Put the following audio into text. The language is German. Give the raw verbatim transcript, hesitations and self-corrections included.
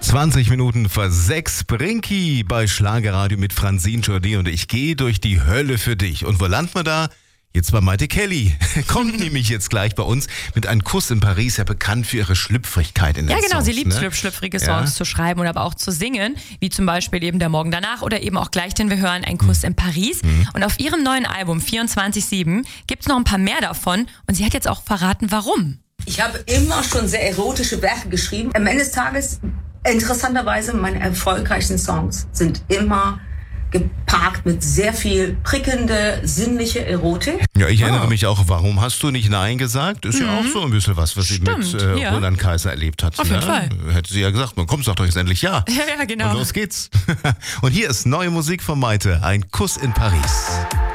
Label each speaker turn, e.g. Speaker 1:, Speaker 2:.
Speaker 1: zwanzig Minuten vor sechs, Brinki bei Schlagerradio mit Francine Jordi und ich gehe durch die Hölle für dich. Und wo landen wir da? Jetzt bei Maite Kelly. Kommt nämlich jetzt gleich bei uns mit einem Kuss in Paris, ja bekannt für ihre Schlüpfrigkeit in den
Speaker 2: Ja, genau,
Speaker 1: Songs,
Speaker 2: sie liebt
Speaker 1: ne?
Speaker 2: schlüpf- schlüpfrige Songs ja. zu schreiben und aber auch zu singen, wie zum Beispiel eben Der Morgen danach oder eben auch gleich, den wir hören, Ein Kuss in Paris. Mhm. Und auf ihrem neuen Album vierundzwanzig sieben gibt es noch ein paar mehr davon und sie hat jetzt auch verraten, warum.
Speaker 3: Ich habe immer schon sehr erotische Werke geschrieben. Am Ende des Tages, interessanterweise, meine erfolgreichsten Songs sind immer geparkt mit sehr viel prickelnde, sinnliche Erotik.
Speaker 1: Ja, ich erinnere oh. mich auch, warum hast du nicht Nein gesagt? Ist mhm. ja auch so ein bisschen was, was
Speaker 2: Stimmt,
Speaker 1: sie mit äh,
Speaker 2: ja.
Speaker 1: Roland Kaiser erlebt hat.
Speaker 2: Auf jeden
Speaker 1: ne?
Speaker 2: Fall.
Speaker 1: Hätte sie ja gesagt, man kommt, sagt doch jetzt endlich ja.
Speaker 2: Ja, ja, genau.
Speaker 1: Und los geht's. Und hier ist neue Musik von Maite, Ein Kuss in Paris.